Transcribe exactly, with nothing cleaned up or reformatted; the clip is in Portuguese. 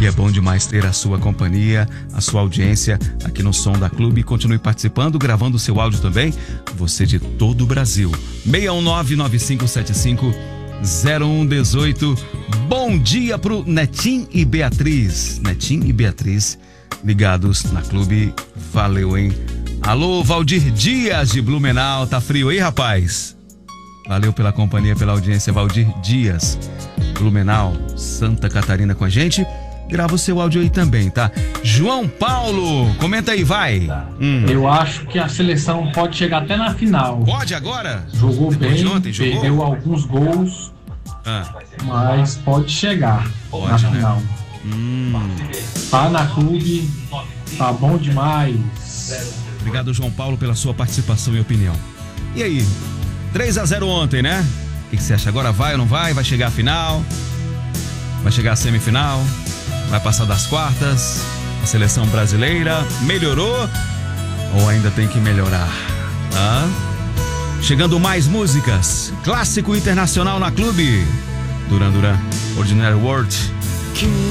E é bom demais ter a sua companhia, a sua audiência aqui no Som da Clube. Continue participando, gravando o seu áudio também. Você de todo o Brasil. seis um nove, nove cinco sete cinco, zero um um oito. Bom dia pro Netinho e Beatriz. Netinho e Beatriz ligados na Clube. Valeu, hein? Alô, Valdir Dias de Blumenau. Tá frio aí, rapaz? Valeu pela companhia, pela audiência, Valdir Dias, Blumenau, Santa Catarina com a gente. Grava o seu áudio aí também, tá? João Paulo, comenta aí, vai. Hum. Eu acho que a seleção pode chegar até na final. Pode agora? Jogou Depois bem, de ontem, jogou? perdeu alguns gols, ah. mas pode chegar pode, na né? final. Hum. Tá na Clube, tá bom demais. Obrigado, João Paulo, pela sua participação e opinião. E aí? três a zero ontem, né? O que, que você acha? Agora vai ou não vai? Vai chegar a final? Vai chegar a semifinal? Vai passar das quartas? A seleção brasileira melhorou? Ou ainda tem que melhorar? Ah? Chegando mais músicas. Clássico internacional na Clube. Duran Duran, Ordinary World.